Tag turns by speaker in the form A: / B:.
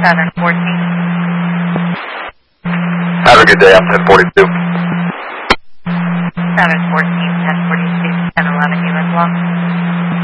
A: Southern 14.
B: Have a good day. I'm 1042.
A: Southern 14, 1042, 1011, US Law.